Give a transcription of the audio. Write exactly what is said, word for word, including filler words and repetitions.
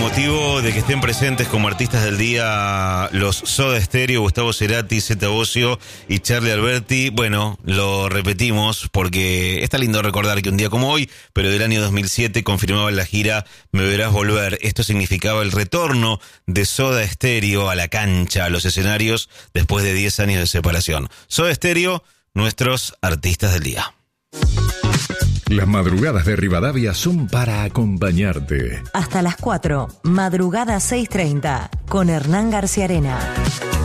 motivo de que estén presentes como artistas del día los Soda Stereo, Gustavo Cerati, Zeta Bosio y Charly Alberti, bueno, lo repetimos porque está lindo recordar que un día como hoy, pero del año dos mil siete, confirmaba en la gira Me Verás Volver. Esto significaba el retorno de Soda Stereo a la cancha, a los escenarios, después de diez años de separación. Soda Stereo, nuestros artistas del día. Las madrugadas de Rivadavia son para acompañarte. Hasta las cuatro, madrugada seis treinta, con Hernán García Arena.